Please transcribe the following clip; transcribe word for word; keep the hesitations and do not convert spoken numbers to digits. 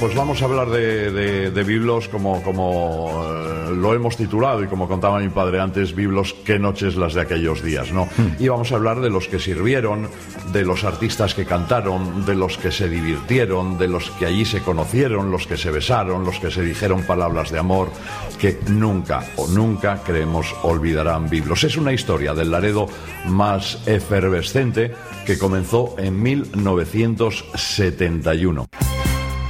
Pues vamos a hablar de, de, de biblos como, como eh, lo hemos titulado y como contaba mi padre antes, biblos qué noches las de aquellos días, ¿no? Mm. Y vamos a hablar de los que sirvieron, de los artistas que cantaron, de los que se divirtieron, de los que allí se conocieron, los que se besaron, los que se dijeron palabras de amor, que nunca o nunca, creemos, olvidarán biblos. Es una historia del Laredo más efervescente que comenzó en mil novecientos setenta y uno.